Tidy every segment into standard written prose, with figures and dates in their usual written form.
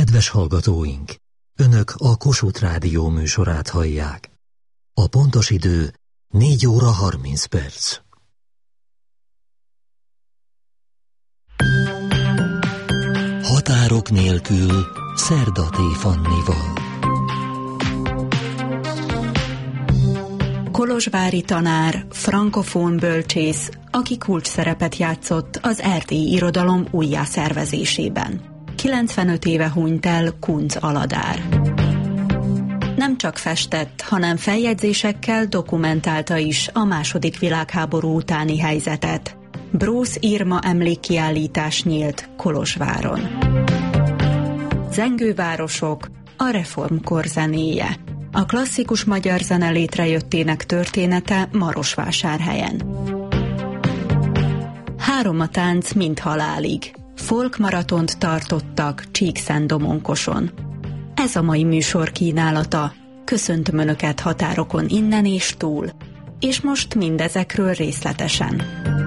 Kedves hallgatóink! Önök a Kossuth Rádió műsorát hallják. A pontos idő 4 óra 30 perc. Határok nélkül Szerdaté Fannival. Kolozsvári tanár, frankofón bölcsész, aki kulcsszerepet játszott az erdélyi irodalom újjászervezésében. 95 éve hunyt el Kunc Aladár. Nem csak festett, hanem feljegyzésekkel dokumentálta is a II. Világháború utáni helyzetet. Brósz Irma emlékkiállítás nyílt Kolozsváron. Zengővárosok, a reformkor zenéje. A klasszikus magyar zene létrejöttének története Marosvásárhelyen. 3 a tánc mind halálig. Folkmaratont tartottak Csíkszentdomonkoson. Ez a mai műsor kínálata. Köszöntöm Önöket határokon innen és túl. És most mindezekről részletesen.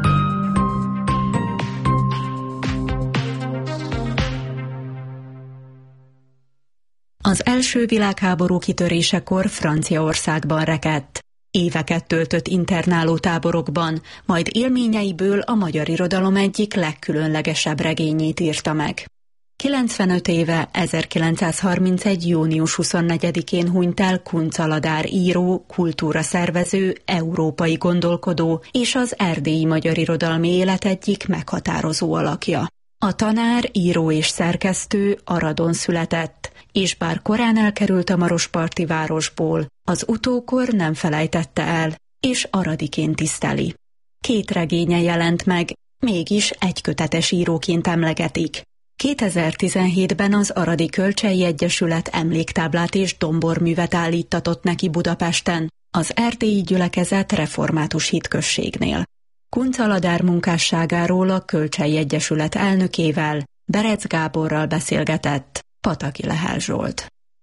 Az első világháború kitörésekor Franciaországban rekedt. Éveket töltött internáló táborokban, majd élményeiből a magyar irodalom egyik legkülönlegesebb regényét írta meg. 95 éve, 1931. június 24-én hunyt el Kunc Aladár író, kultúraszervező, európai gondolkodó és az erdélyi magyar irodalmi élet egyik meghatározó alakja. A tanár, író és szerkesztő Aradon született, és bár korán elkerült a marosparti városból, az utókor nem felejtette el, és aradiként tiszteli. 2 regénye jelent meg, mégis egykötetes íróként emlegetik. 2017-ben az Aradi Kölcsei Egyesület emléktáblát és domborművet állíttatott neki Budapesten, az erdélyi gyülekezet református hitközségnél. Kunc Aladár munkásságáról a Kölcsei Egyesület elnökével, Berec Gáborral beszélgetett Pataki Lehel Zsolt.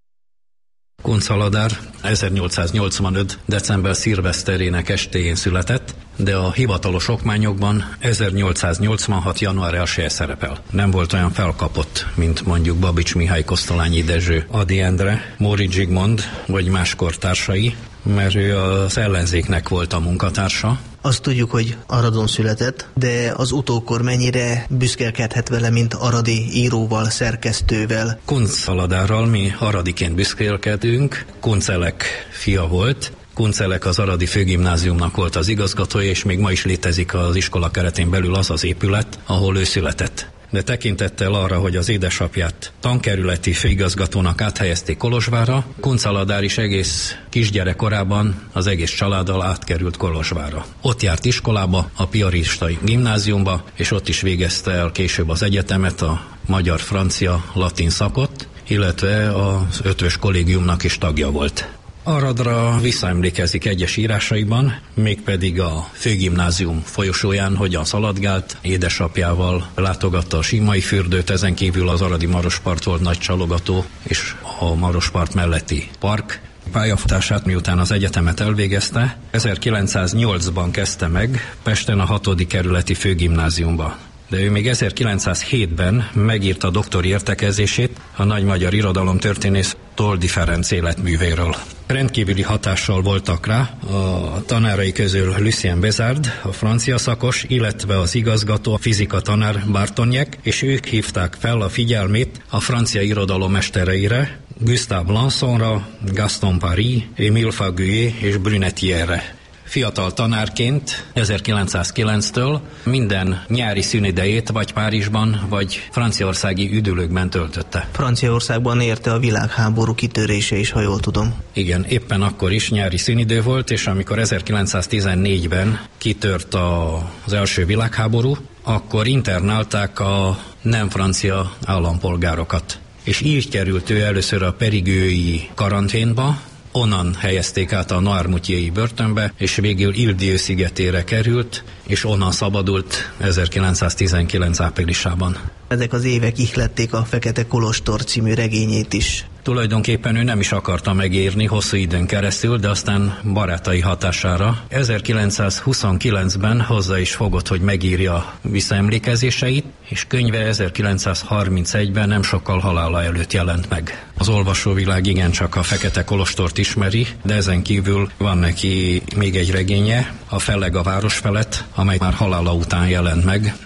Kunc Aladár 1885. december szilveszterének estéjén született, de a hivatalos okmányokban 1886. január 1-je szerepel. Nem volt olyan felkapott, mint mondjuk Babics Mihály, Kosztolányi Dezső, Ady Endre, Móricz Zsigmond vagy más kortársai, mert ő az ellenzéknek volt a munkatársa. Azt tudjuk, hogy Aradon született, de az utókor mennyire büszkélkedhet vele, mint aradi íróval, szerkesztővel? Kunc Aladárral mi aradiként büszkélkedünk. Kuncelek fia volt. Kuncelek az aradi főgimnáziumnak volt az igazgatója, és még ma is létezik az iskola keretén belül az az épület, ahol ő született. De tekintettel arra, hogy az édesapját tankerületi főigazgatónak áthelyezték Kolozsvárra, Kunc Aladár is egész kisgyerekkorában az egész családdal átkerült Kolozsvárra. Ott járt iskolába, a piaristai gimnáziumba, és ott is végezte el később az egyetemet, a magyar, francia, latin szakot, illetve az Ötvös kollégiumnak is tagja volt. Aradra visszaemlékezik egyes írásaiban, mégpedig a főgimnázium folyosóján hogyan szaladgált, édesapjával látogatta a Simai fürdőt, ezen kívül az aradi Marospart volt nagy csalogató, és a Marospart melletti park. Pályafutását miután az egyetemet elvégezte, 1908-ban kezdte meg Pesten a 6. kerületi főgimnáziumba. De ő még 1907-ben megírta a doktori értekezését a nagy magyar irodalomtörténész Toldy Ferenc életművéről. Rendkívüli hatással voltak rá a tanárai közül Lucien Bézard, a francia szakos, illetve az igazgató, a fizika tanár Bartoniek, és ők hívták fel a figyelmét a francia irodalom mestereire, Gustave Lansonra, Gaston Paris, Émile Faguier és Brunetière-re. Fiatal tanárként 1909-től minden nyári szünidejét vagy Párizsban, vagy franciaországi üdülőkben töltötte. Franciaországban érte a világháború kitörése is, ha jól tudom. Igen, éppen akkor is nyári szünidő volt, és amikor 1914-ben kitört az első világháború, akkor internálták a nem francia állampolgárokat. És így került ő először a perigői karanténba, onnan helyezték át a Noirmoutier-i börtönbe, és végül Ile-d'Yeu szigetére került, és onnan szabadult 1919 áprilisában. Ezek az évek ihlették a Fekete Kolostor című regényét is. Tulajdonképpen ő nem is akarta megírni hosszú időn keresztül, de aztán barátai hatására 1929-ben hozzá is fogott, hogy megírja visszaemlékezéseit, és könyve 1931-ben nem sokkal halála előtt jelent meg. Az olvasóvilág igencsak a Fekete Kolostort ismeri, de ezen kívül van neki még egy regénye, a Felleg a város felett, amely már halála után jelent meg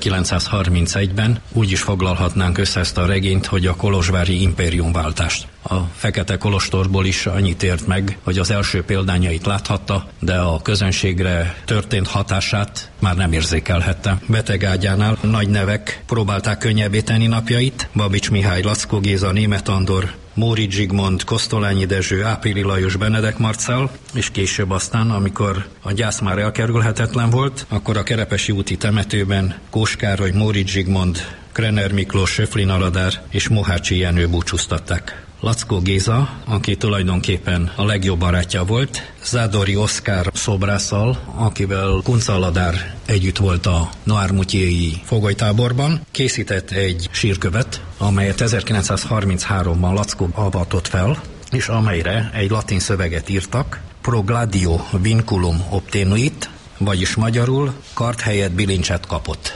1931-ben. Úgy is foglalhatnánk össze ezt a regényt, hogy a kolozsvári impériumváltást. A Fekete Kolostorból is annyit ért meg, hogy az első példányait láthatta, de a közönségre történt hatását már nem érzékelhette. Betegágyánál nagy nevek próbálták könnyebbé tenni napjait, Babics Mihály, Laczkó Géza, Németh Andor, Móricz Zsigmond, Kosztolányi Dezső, Ápéli Lajos, Benedek Marcell, és később aztán, amikor a gyász már elkerülhetetlen volt, akkor a Kerepesi úti temetőben Kós Károly, Móricz Zsigmond, Krenner Miklós, Söflin Aladár és Mohácsi Jenő búcsúztatták. Laczkó Géza, aki tulajdonképpen a legjobb barátja volt, Zádori Oszkár szobrásszal, akivel Kunca Aladár együtt volt a Noirmoutier-i fogolytáborban, készített egy sírkövet, amelyet 1933-ban Laczkó avatott fel, és amelyre egy latin szöveget írtak, Pro gladio vinculum obtenuit, vagyis magyarul kard helyett bilincset kapott.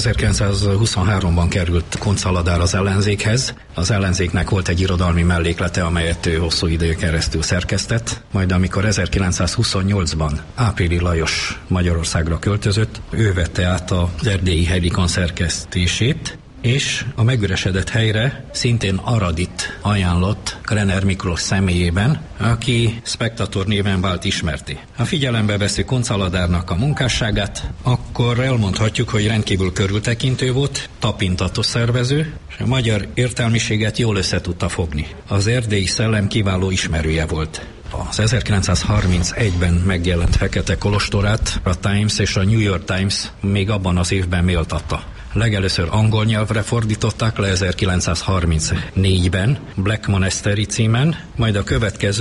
1923-ban került Kunca Aladár az ellenzékhez. Az ellenzéknek volt egy irodalmi melléklete, amelyet ő hosszú idő keresztül szerkesztett. Majd amikor 1928-ban Ápéli Lajos Magyarországra költözött, ő vette át az erdélyi Helikon szerkesztését, és a megüresedett helyre szintén Aradit ajánlott Krenner Miklós személyében, aki Spektator néven vált ismerté. Ha figyelembe veszük Kunca Aladárnak a munkásságát, akkor elmondhatjuk, hogy rendkívül körültekintő volt, tapintatos szervező, és a magyar értelmiséget jól össze tudta fogni. Az erdélyi szellem kiváló ismerője volt. Az 1931-ben megjelent Fekete Kolostorát a Times és a New York Times még abban az évben méltatta. Legelőször angol nyelvre fordították le 1934-ben, Black Monastery címen, majd a következő